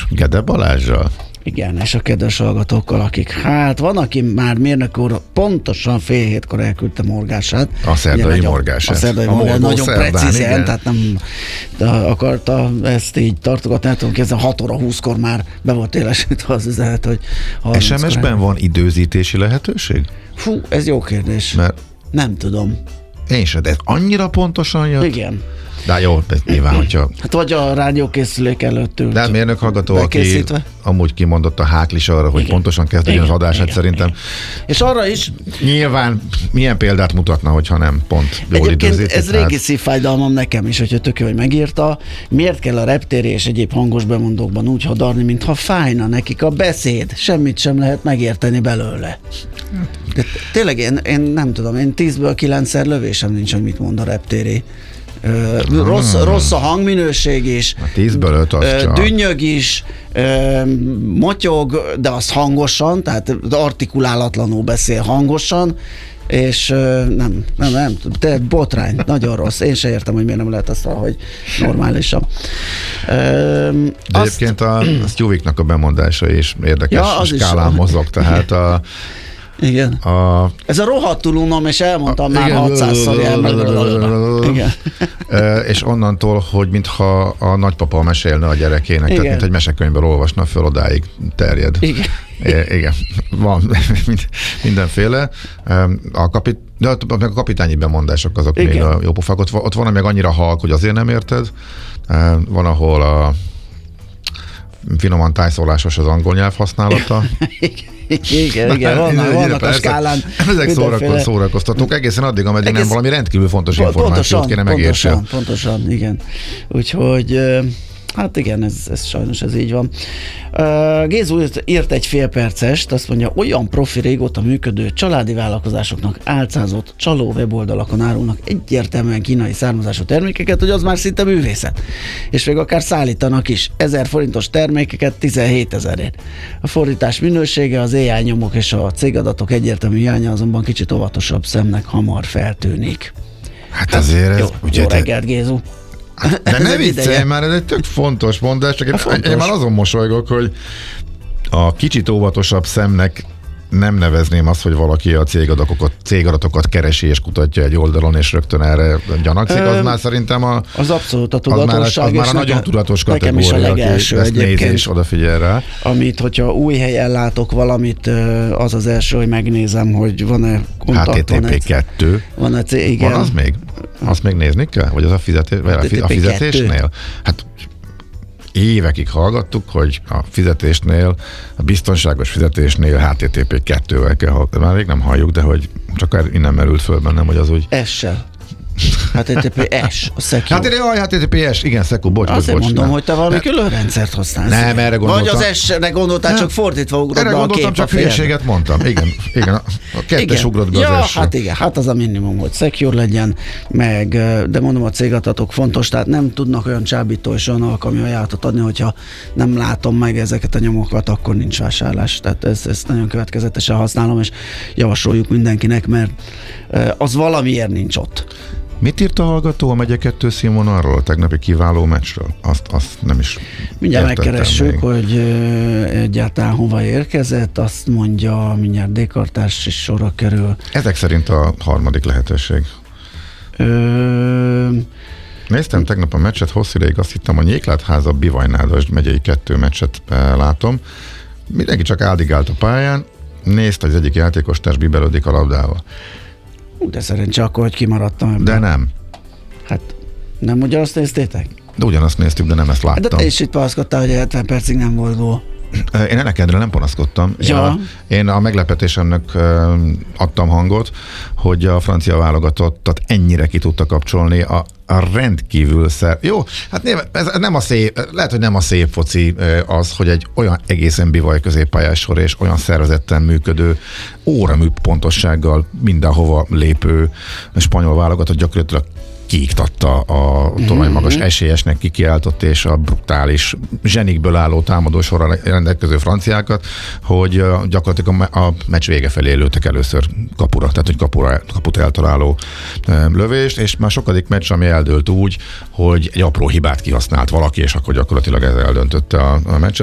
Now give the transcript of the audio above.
Gede Balázsral? Igen, és a kedves hallgatókkal, akik, hát van, aki már mérnök úr pontosan fél hétkor elküldte morgását. A szerdai morgását. A szerdai morgását, nagyon precízen, tehát nem akarta ezt így tartogatni, nem tudom képzelni, 6 óra 20-kor már be volt élesítve az üzenet, hogy SMS-ben van időzítési lehetőség? Fú, ez jó kérdés. Mert nem tudom. Én sem, de ez annyira pontosan jött? Igen. De jó, nyilván, hogyha... Hát vagy a rádiókészülék előtt ült. De hát mérnök hallgató, aki amúgy kimondott a háklis arra, hogy igen. pontosan kezdődjön az adását, szerintem. Igen. És arra is... Nyilván milyen példát mutatna, hogyha nem pont jól egyébként időzítik. ez régi szívfájdalmam nekem is, hogyha tök jó, hogy megírta. Miért kell a reptéri és egyéb hangos bemondókban úgy hadarni, mintha fájna nekik a beszéd? Semmit sem lehet megérteni belőle. De tényleg én nem tudom, én 10-ből 9-szer lövésem nincs, hogy mit mond a reptéri. Rossz a hangminőség is, 10-ből 5 az csak. Dünnyög is, motyog, de az hangosan, tehát artikulálatlanul beszél hangosan, és nem, de botrány, nagyon rossz. Én se értem, hogy miért nem lehet azt, hogy normálisan. De egyébként a Sztjuviknak a bemondása is érdekes skálán mozog, tehát igen. Ez a rohadtul unom, és elmondtam már 600-szor. Igen. És onnantól, hogy mintha a nagypapa mesélne a gyerekének, igen. Tehát mint egy mesekönyvből olvasna föl, odáig terjed. Igen. Igen. Van mindenféle. De a kapitányi bemondások azok igen. Még a jó pofák. Ott van, meg annyira halk, hogy azért nem érted. Van, ahol a finoman tájszólásos az angol nyelv használata. Igen, vannak a skálán. Ezek szórakoztatók egészen addig, ameddig nem valami rendkívül fontos információt kéne megérteni. Pontosan, igen. Úgyhogy hát igen, ez sajnos ez így van. Gézu írt egy fél percest, azt mondja, olyan profi régóta működő családi vállalkozásoknak álcázott csaló weboldalakon árulnak egyértelműen kínai származású termékeket, hogy az már szinte művészet. És még akár szállítanak is 1000 forintos termékeket 17 000-ért. A fordítás minősége, az AI nyomok és a cégadatok egyértelmű hiánya azonban kicsit óvatosabb szemnek hamar feltűnik. Hát azért ez... Jó reggelt, Gézu! De ne viccelj már, ez egy tök fontos mondás, csak én már azon mosolygok, hogy a kicsit óvatosabb szemnek nem nevezném azt, hogy valaki a cégadatokat keresi és kutatja egy oldalon, és rögtön erre gyanakszik, az már szerintem az abszolút a tudatosság. Az már a nagyon tudatos kategória, nekem is a legelső aki ezt nézi és odafigyel rá. Amit, hogyha új helyen látok valamit, az első, hogy megnézem, hogy van-e kontakt. HTTP2. Van-e igen. Van az még? Azt még nézni kell? Vagy az a fizetésnél? Hát évekig hallgattuk, hogy a fizetésnél, a biztonságos fizetésnél HTTP2-vel kell, már még nem halljuk, de hogy csak innen merült föl bennem, hogy az úgy... S-sel. HTTPS, a Secure. HTTPS, igen, Secure, bocs. Azért mondom, hogy te valami külön rendszert használsz. Nem, erre gondoltam. Vagy az S-re gondoltál, csak fordítva ugrott be a kép. Erre gondoltam, csak hülyeséget mondtam. Igen, a kettes ugrott be az S-re. Hát igen, hát az a minimum, hogy Secure legyen, meg, de mondom, a cégadatok fontos, tehát nem tudnak olyan csábító és olyan alkalmi ajánlatot adni, hogyha nem látom meg ezeket a nyomokat, akkor nincs vásárlás. Tehát ezt nagyon következetesen használom, és javasoljuk mindenkinek, mert az valamiért nincs ott. Mit írt a hallgató a Megye 2 színvonalról, a tegnapi kiváló meccsről? Azt nem is mindjárt megkeressük, hogy egyáltalán hova érkezett, azt mondja, mindjárt D-kartás is sorra kerül. Ezek szerint a harmadik lehetőség. Néztem tegnap a meccset, hosszú ideig azt hittem, a Nyéklátháza Bivajnádas megyei 2 meccset látom. Mindenki csak áldigált a pályán, nézte, hogy az egyik játékostárs bibelődik a labdával. De szerencsé akkor, hogy kimaradtam ebből. De nem. Hát nem ugyanazt néztétek? De ugyanazt néztük, de nem ezt láttam. De te is itt panaszkodtál, hogy 70 percig nem volt gól. Én enekedre nem panaszkodtam. Ja. Én a meglepetésemnek adtam hangot, hogy a francia válogatottat ennyire ki tudta kapcsolni a rendkívül Jó, hát ez nem a szép, lehet, hogy nem a szép foci az, hogy egy olyan egészen bivaj középpályás sor és olyan szervezetten működő, óramű pontossággal mindenhova lépő spanyol válogatott gyakorlatilag kiiktatta a toronymagas esélyesnek kikiáltott és a brutális zsenikből álló támadósorral rendelkező franciákat, hogy gyakorlatilag a meccs vége felé lőttek először kapura, tehát hogy kaput eltaláló lövést, és már sokadik meccs, ami eldőlt úgy, hogy egy apró hibát kihasznált valaki, és akkor gyakorlatilag ez eldöntötte a meccset.